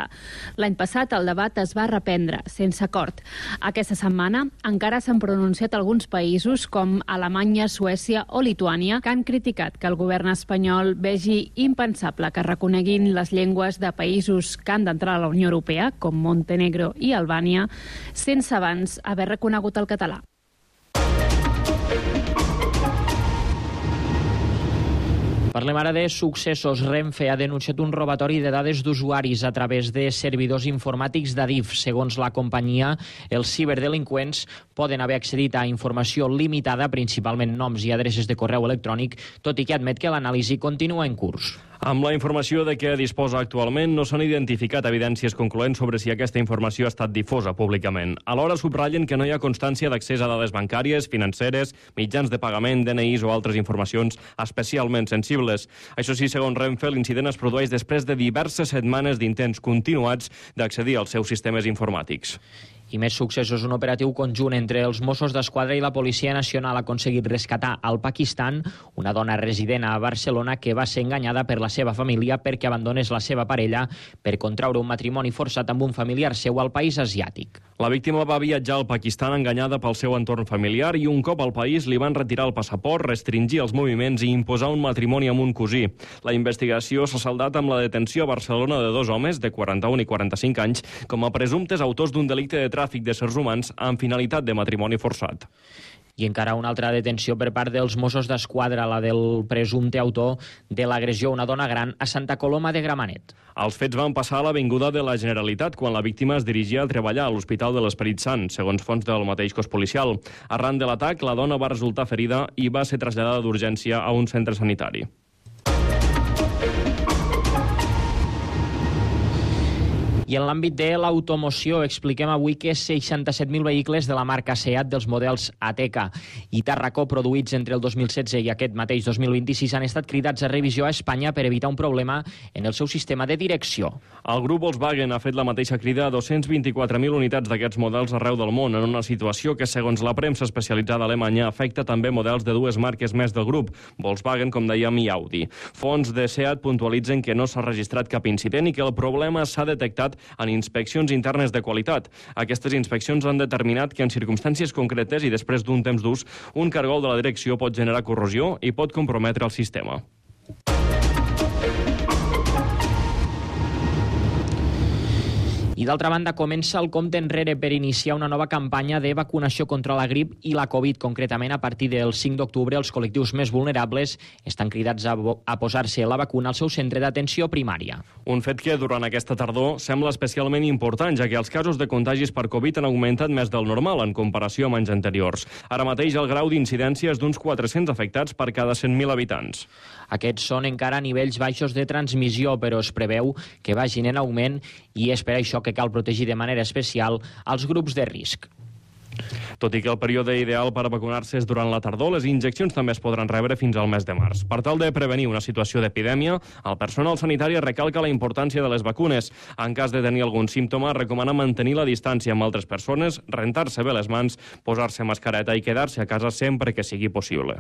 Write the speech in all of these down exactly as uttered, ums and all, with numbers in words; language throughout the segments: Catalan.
França. L'any passat el debat es va reprendre, sense acord. Aquesta setmana encara s'han pronunciat alguns països com Alemanya, Suècia o Lituània, que han criticat que el govern espanyol vegi impensable que reconeguin les llengües de països que han d'entrar a la Unió Europea, com Montenegro i Albània, sense abans haver reconegut el català. Parlem ara de successos. Renfe ha denunciat un robatori de dades d'usuaris a través de servidors informàtics d'Adif. Segons la companyia, els ciberdelinqüents poden haver accedit a informació limitada, principalment noms i adreces de correu electrònic, tot i que admet que l'anàlisi continua en curs. Amb la informació de què disposa actualment, no s'han identificat evidències concloents sobre si aquesta informació ha estat difosa públicament. Alhora subratllen que no hi ha constància d'accés a dades bancàries, financeres, mitjans de pagament, D N Is o altres informacions especialment sensibles. Això sí, segons Renfe, l'incident es produeix després de diverses setmanes d'intents continuats d'accedir als seus sistemes informàtics. I més successos. Un operatiu conjunt entre els Mossos d'Esquadra i la Policia Nacional ha aconseguit rescatar al Pakistan una dona resident a Barcelona que va ser enganyada per la seva família perquè abandonés la seva parella per contraure un matrimoni forçat amb un familiar seu al país asiàtic. La víctima va viatjar al Pakistan enganyada pel seu entorn familiar i un cop al país li van retirar el passaport, restringir els moviments i imposar un matrimoni amb un cosí. La investigació s'ha saldat amb la detenció a Barcelona de dos homes de quaranta-un i quaranta-cinc anys com a presumptes autors d'un delicte de tràfic de éssers humans amb finalitat de matrimoni forçat. I encara una altra detenció per part dels Mossos d'Esquadra, la del presumpte autor de l'agressió a una dona gran a Santa Coloma de Gramenet. Els fets van passar a l'Avinguda de la Generalitat quan la víctima es dirigia a treballar a l'Hospital de l'Esperit Sant, segons fonts del mateix cos policial. Arran de l'atac, la dona va resultar ferida i va ser traslladada d'urgència a un centre sanitari. I en l'àmbit de l'automoció expliquem avui que seixanta-set mil vehicles de la marca SEAT dels models Ateca i Tarraco produïts entre el dos mil setze i aquest mateix dos mil vint-i-sis han estat cridats a revisió a Espanya per evitar un problema en el seu sistema de direcció. El grup Volkswagen ha fet la mateixa crida a dos-cents vint-i-quatre mil unitats d'aquests models arreu del món, en una situació que, segons la premsa especialitzada alemanya, afecta també models de dues marques més del grup, Volkswagen, com dèiem, i Audi. Fons de SEAT puntualitzen que no s'ha registrat cap incident i que el problema s'ha detectat en inspeccions internes de qualitat. Aquestes inspeccions han determinat que en circumstàncies concretes i després d'un temps d'ús, un cargol de la direcció pot generar corrosió i pot comprometre el sistema. I d'altra banda, comença el compte enrere per iniciar una nova campanya de vacunació contra la grip i la Covid. Concretament, a partir del cinc d'octubre, els col·lectius més vulnerables estan cridats a, a posar-se la vacuna al seu centre d'atenció primària. Un fet que, durant aquesta tardor, sembla especialment important, ja que els casos de contagis per Covid han augmentat més del normal en comparació amb anys anteriors. Ara mateix, el grau d'incidència és d'uns quatre-cents afectats per cada cent mil habitants. Aquests són encara nivells baixos de transmissió, però es preveu que vagin en augment i és per això que cal protegir de manera especial els grups de risc. Tot i que el període ideal per a vacunar-se és durant la tardor, les injeccions també es podran rebre fins al mes de març. Per tal de prevenir una situació d'epidèmia, el personal sanitari recalca la importància de les vacunes. En cas de tenir algun símptoma, recomana mantenir la distància amb altres persones, rentar-se bé les mans, posar-se mascareta i quedar-se a casa sempre que sigui possible.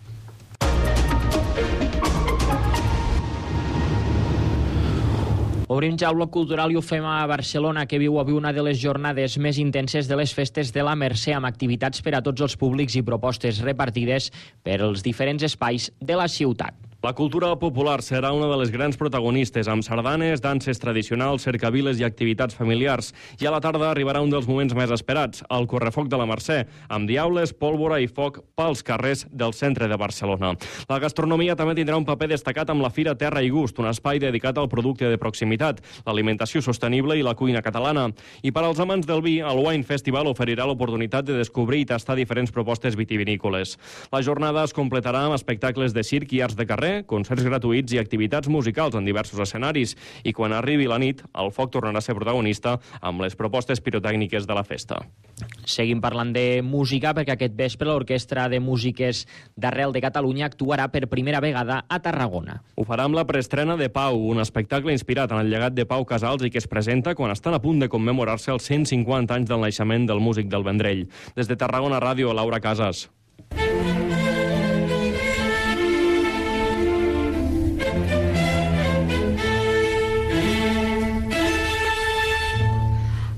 Obrim ja el bloc cultural i ho fem a Barcelona, que viu avui una de les jornades més intenses de les festes de la Mercè, amb activitats per a tots els públics i propostes repartides per als diferents espais de la ciutat. La cultura popular serà una de les grans protagonistes, amb sardanes, danses tradicionals, cercaviles i activitats familiars. I a la tarda arribarà un dels moments més esperats, el correfoc de la Mercè, amb diaules, pólvora i foc pels carrers del centre de Barcelona. La gastronomia també tindrà un paper destacat amb la Fira Terra i Gust, un espai dedicat al producte de proximitat, l'alimentació sostenible i la cuina catalana. I per als amants del vi, el Wine Festival oferirà l'oportunitat de descobrir i tastar diferents propostes vitivinícoles. La jornada es completarà amb espectacles de circ i arts de carrer, concerts gratuïts i activitats musicals en diversos escenaris. I quan arribi la nit, el foc tornarà a ser protagonista amb les propostes pirotècniques de la festa. Seguim parlant de música, perquè aquest vespre l'Orquestra de Músiques d'Arrel de Catalunya actuarà per primera vegada a Tarragona. Ho farà amb la preestrena de Pau, un espectacle inspirat en el llegat de Pau Casals i que es presenta quan estan a punt de commemorar-se els cent cinquanta anys del naixement del músic del Vendrell. Des de Tarragona Ràdio, Laura Casas.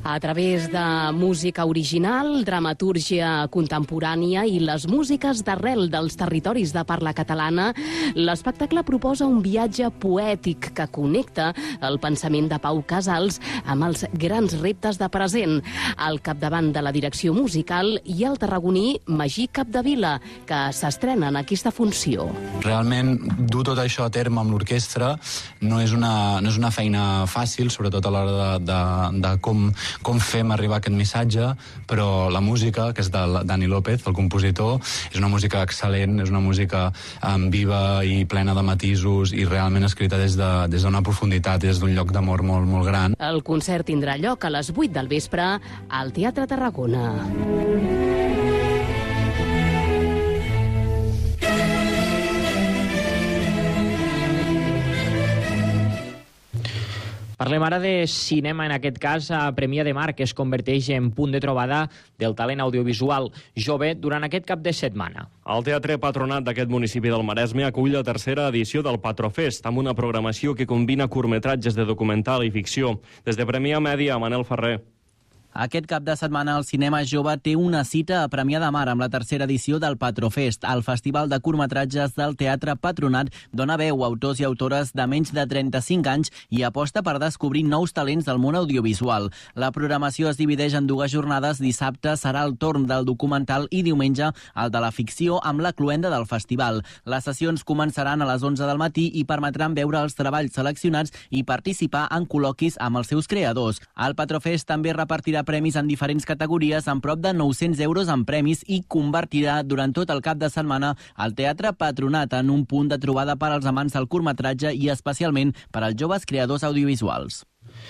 A través de música original, dramatúrgia contemporània i les músiques d'arrel dels territoris de parla catalana, l'espectacle proposa un viatge poètic que connecta el pensament de Pau Casals amb els grans reptes de present. Al capdavant de la direcció musical hi ha el tarragoní Magí Capdevila, que s'estrena en aquesta funció. Realment, dur tot això a terme amb l'orquestra no és una, no és una feina fàcil, sobretot a l'hora de, de, de com, com fem arribar aquest missatge, però la música, que és de Dani López, el compositor, és una música excel·lent, és una música um, viva i plena de matisos i realment escrita des de, des d'una profunditat, des d'un lloc d'amor molt, molt gran. El concert tindrà lloc a les vuit del vespre al Teatre Tarragona. Parlem ara de cinema, en aquest cas a Premià de Mar, que es converteix en punt de trobada del talent audiovisual jove durant aquest cap de setmana. El Teatre Patronat d'aquest municipi del Maresme acull la tercera edició del Patrofest, amb una programació que combina curtmetratges de documental i ficció. Des de Premià Mèdia, Manel Ferrer. Aquest cap de setmana el cinema jove té una cita a Premià de Mar amb la tercera edició del Patrofest. El Festival de Curtmetratges del Teatre Patronat dona veu a autors i autores de menys de trenta-cinc anys i aposta per descobrir nous talents del món audiovisual. La programació es divideix en dues jornades. Dissabte serà el torn del documental i diumenge el de la ficció amb la cloenda del festival. Les sessions començaran a les onze del matí i permetran veure els treballs seleccionats i participar en col·loquis amb els seus creadors. El Patrofest també repartirà premis en diferents categories amb prop de nou-cents euros en premis i convertirà durant tot el cap de setmana el Teatre Patronat en un punt de trobada per als amants del curtmetratge i especialment per als joves creadors audiovisuals.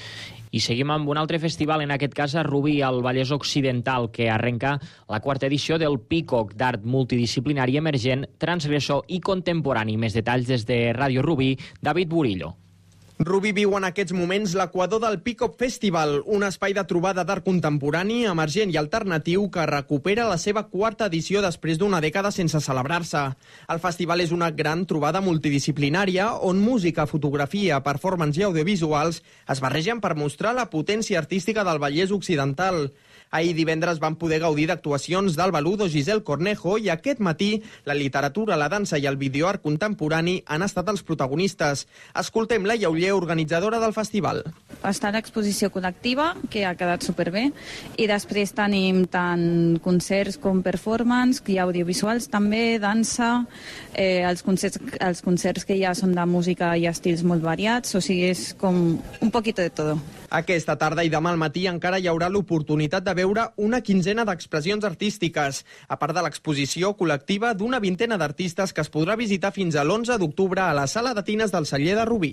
I seguim amb un altre festival, en aquest cas a Rubí, al Vallès Occidental, que arrenca la quarta edició del Peacock d'art multidisciplinari emergent, transgressor i contemporani. Més detalls des de Ràdio Rubí, David Burillo. Rubí viu en aquests moments l'equador del Peacock Festival, un espai de trobada d'art contemporani, emergent i alternatiu que recupera la seva quarta edició després d'una dècada sense celebrar-se. El festival és una gran trobada multidisciplinària on música, fotografia, performance i audiovisuals es barregen per mostrar la potència artística del Vallès Occidental. Ahir divendres van poder gaudir d'actuacions d'Alba Ludo, Giselle Cornejo i aquest matí la literatura, la dansa i el videoart contemporani han estat els protagonistes. Escoltem la Llauller, organitzadora del festival. Està l'exposició col·lectiva, que ha quedat superbé, i després tenim tant concerts com performance, i audiovisuals també, dansa, eh, els, concerts, els concerts que hi ha són de música i estils molt variats, o sigui, és com un poquito de todo. Aquesta tarda i demà al matí encara hi haurà l'oportunitat de veure una quinzena d'expressions artístiques, a part de l'exposició col·lectiva d'una vintena d'artistes que es podrà visitar fins a l'onze d'octubre a la Sala de Tines del Celler de Rubí.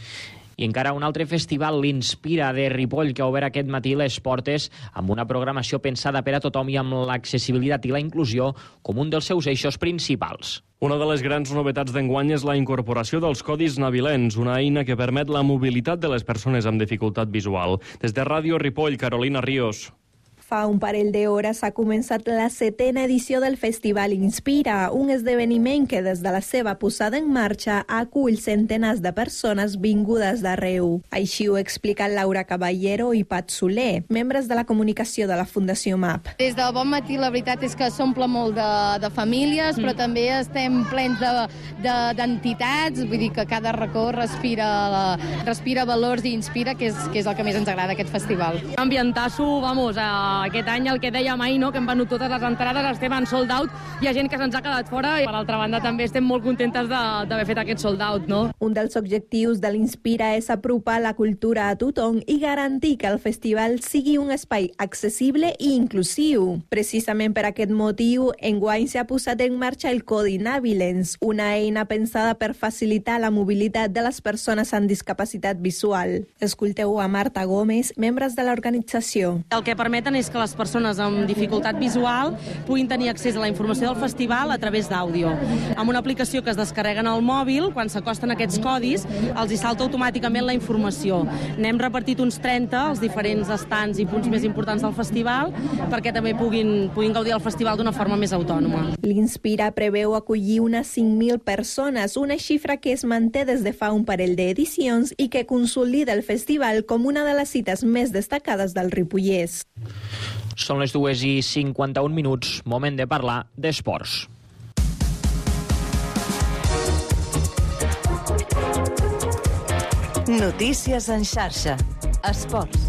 I encara un altre festival, l'Inspira, de Ripoll, que ha obert aquest matí les portes amb una programació pensada per a tothom i amb l'accessibilitat i la inclusió com un dels seus eixos principals. Una de les grans novetats d'enguany és la incorporació dels codis navilents, una eina que permet la mobilitat de les persones amb dificultat visual. Des de Ràdio Ripoll, Carolina Ríos. Fa un parell d'hores ha començat la setena edició del Festival Inspira, un esdeveniment que des de la seva posada en marxa acull centenars de persones vingudes d'arreu. Així ho expliquen Laura Caballero i Pat Soler, membres de la comunicació de la Fundació M A P. Des de bon matí la veritat és que s'omple molt de, de famílies, mm. però també estem plens d'entitats, de, de, vull dir que cada racó respira, respira valors i inspira, que és, que és el que més ens agrada aquest festival. Ambientasso, vamos, a aquest any el que dèiem ahir, no? Que hem venut totes les entrades, estem en sold out, hi ha gent que se'ns ha quedat fora i per altra banda també estem molt contentes d'haver fet aquest sold out, no? Un dels objectius de l'Inspira és apropar la cultura a tothom i garantir que el festival sigui un espai accessible i inclusiu. Precisament per aquest motiu, enguany s'ha posat en marxa el Codi Navilens, una eina pensada per facilitar la mobilitat de les persones amb discapacitat visual. Escolteu a Marta Gómez, membres de l'organització. El que permeten és és que les persones amb dificultat visual puguin tenir accés a la informació del festival a través d'àudio. Amb una aplicació que es descarreguen al mòbil, quan s'acosten aquests codis, els hi salta automàticament la informació. N'hem repartit uns trenta als diferents estants i punts més importants del festival perquè també puguin, puguin gaudir del festival d'una forma més autònoma. L'Inspira preveu acollir unes cinc mil persones, una xifra que es manté des de fa un parell d'edicions i que consolida el festival com una de les cites més destacades del Ripollès. Són les dues i cinquanta-un minuts, moment de parlar d'esports. Notícies en xarxa. Esports.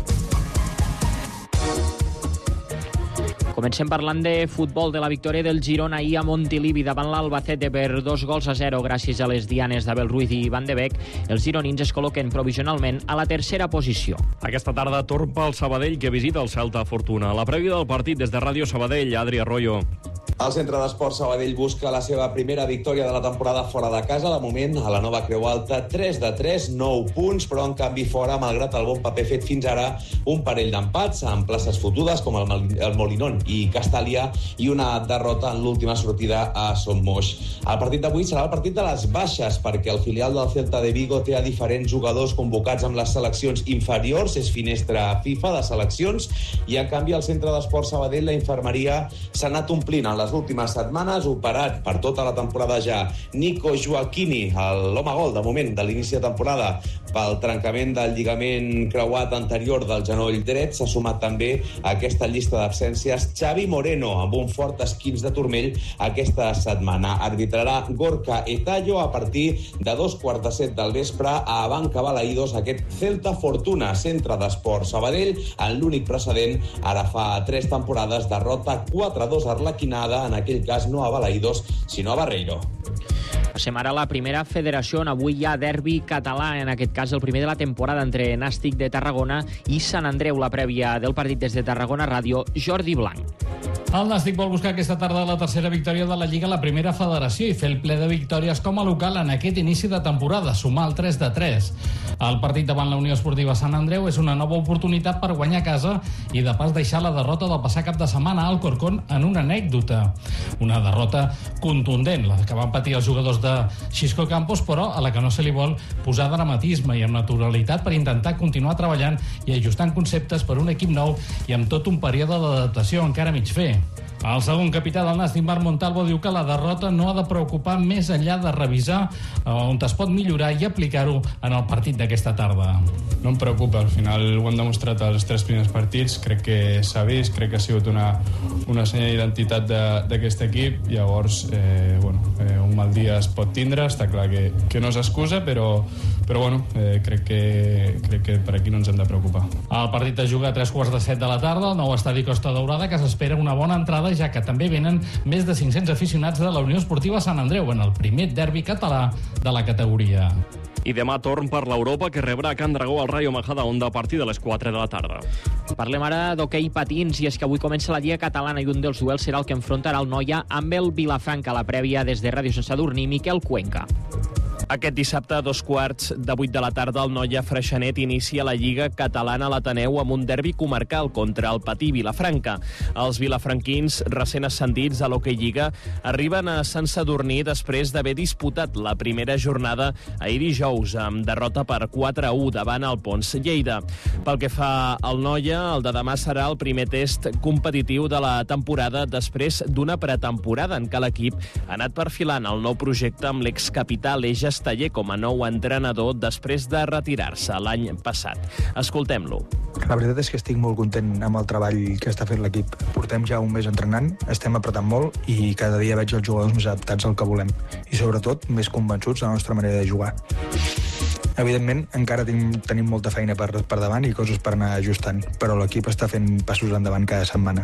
Comencem parlant de futbol, de la victòria del Girona ahir a Montilivi davant l'Albacete per dos gols a zero gràcies a les dianes d'Abel Ruiz i Van de Beek. Els gironins es col·loquen provisionalment a la tercera posició. Aquesta tarda torn pel Sabadell, que visita el Celta Fortuna. La prèvia del partit des de Ràdio Sabadell, Adri Arroyo. El Centre d'Esports Sabadell busca la seva primera victòria de la temporada fora de casa. De moment, a la nova Creu Alta, tres de tres, nou punts, però en canvi fora, malgrat el bon paper fet fins ara, un parell d'empats amb places fotudes com el Molinón i Castàlia i una derrota en l'última sortida a Son Moix. El partit d'avui serà el partit de les baixes, perquè el filial del Celta de Vigo té a diferents jugadors convocats amb les seleccions inferiors, és finestra FIFA de seleccions, i en canvi al Centre d'Esports Sabadell la infermeria s'ha anat omplint en les últimes setmanes, operat per tota la temporada ja Nico Joaquini, l'home gol de moment de l'inici de temporada pel trencament del lligament creuat anterior del genoll dret. S'ha sumat també a aquesta llista d'absències Xavi Moreno, amb un fort esquinç de turmell aquesta setmana. Arbitrarà Gorka Etallo a partir de dos quarts de set del vespre a Abanca Balaïdos, aquest Celta Fortuna, Centre d'Esports Sabadell, en l'únic precedent, ara fa tres temporades, derrota quatre a dos arlequinada, en aquell cas no a Balaïdos, sinó a Barreiro. Passem ara a la primera federació, on avui hi ha derbi català, en aquest cas el primer de la temporada entre Nàstic de Tarragona i Sant Andreu. La prèvia del partit des de Tarragona Ràdio, Jordi Blanc. El Nàstic vol buscar aquesta tarda la tercera victòria de la Lliga a la primera federació i fer el ple de victòries com a local en aquest inici de temporada, sumar el tres de tres. El partit davant la Unió Esportiva Sant Andreu és una nova oportunitat per guanyar a casa i de pas deixar la derrota del passat cap de setmana al Corcón en una anècdota. Una derrota contundent, la que van patir els jugadors de Xisco Campos, però a la que no se li vol posar dramatisme i amb naturalitat per intentar continuar treballant i ajustant conceptes per un equip nou i amb tot un període d'adaptació encara mig fer. El segon capità del Nàstic, Marc Montalvo, diu que la derrota no ha de preocupar més enllà de revisar on es pot millorar i aplicar-ho en el partit d'aquesta tarda. No em preocupa, al final ho han demostrat els tres primers partits, crec que s'ha vist, crec que ha sigut una, una senya d'identitat d'aquest equip, llavors eh, bueno, eh, un mal dia es pot tindre, està clar que, que no s'excusa, però, però bueno, eh, crec, que, crec que per aquí no ens hem de preocupar. El partit es juga a tres quarts de set de la tarda al nou estadi Costa Daurada, que s'espera una bona entrada, ja que també venen més de cinc-cents aficionats de la Unió Esportiva Sant Andreu en el primer derbi català de la categoria. I demà torn per l'Europa, que rebrà a Can Dragó al Rayo Majadahonda a partir de les quatre de la tarda. Parlem ara d'hoquei patins, i és que avui comença la Lliga Catalana i un dels duels serà el que enfrontarà el Noia amb el Vilafranca. La prèvia des de Ràdio Sant Sadurní, Miquel Cuenca. Aquest dissabte, a dos quarts de vuit de la tarda, el Noia Freixenet inicia la Lliga Catalana a l'Ateneu amb un derbi comarcal contra el Patí Vilafranca. Els vilafranquins, recent ascendits a l'Hockey Lliga, arriben a Sant Sadurní després d'haver disputat la primera jornada ahir dijous, amb derrota per quatre a u davant el Pons Lleida. Pel que fa al Noia, el de demà serà el primer test competitiu de la temporada després d'una pretemporada en què l'equip ha anat perfilant el nou projecte amb l'excapità Aleix Taller com a nou entrenador després de retirar-se l'any passat. Escoltem-lo. La veritat és que estic molt content amb el treball que està fent l'equip. Portem ja un mes entrenant, estem apretant molt i cada dia veig els jugadors més adaptats al que volem i sobretot més convençuts de la nostra manera de jugar. Evidentment, encara tenim, tenim molta feina per, per davant i coses per anar ajustant, però l'equip està fent passos endavant cada setmana.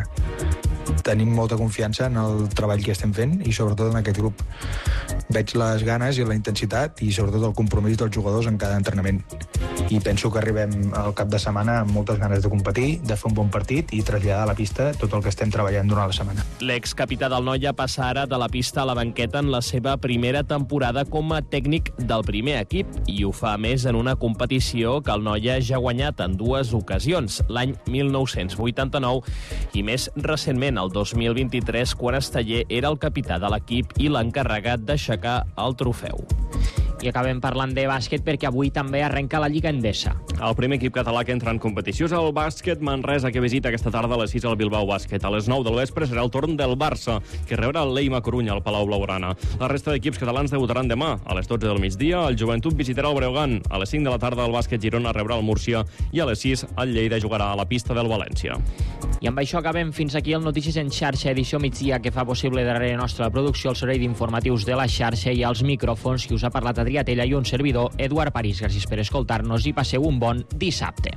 Tenim molta confiança en el treball que estem fent i sobretot en aquest grup. Veig les ganes i la intensitat i sobretot el compromís dels jugadors en cada entrenament. i penso que arribem al cap de setmana amb moltes ganes de competir, de fer un bon partit i traslladar a la pista tot el que estem treballant durant la setmana. L'excapità del Noia passa ara de la pista a la banqueta en la seva primera temporada com a tècnic del primer equip i ho fa més en una competició que el Noia ja ha guanyat en dues ocasions, l'any mil nou-cents vuitanta-nou i més recentment, el dos mil vint-i-tres, quan Esteller era el capità de l'equip i l'encarregat d'aixecar el trofeu. I acabem parlant de bàsquet perquè avui també arrenca la Lliga Endesa. El primer equip català que entra en competició és el bàsquet Manresa, que visita aquesta tarda a les sis al Bilbao Bàsquet. A les nou del vespre serà el torn del Barça, que rebrà el Leima Corunya al Palau Blaugrana. La resta d'equips catalans debutaran demà. A les dotze del migdia, el Joventut visitarà el Breogán. A les cinc de la tarda, el bàsquet Girona rebrà el Múrcia i a les sis, el Lleida jugarà a la pista del València. I amb això acabem. Fins aquí el Notícies en xarxa, edició migdia, que fa possible darrere nostra la producció, el servei d'informatius de la xarxa i els micròfons que us ha parlat Adrià Tella i un servidor, Eduard París. Gràcies per escoltar-nos i passeu un bon dissabte.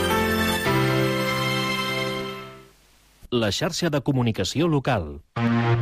La xarxa de comunicació local.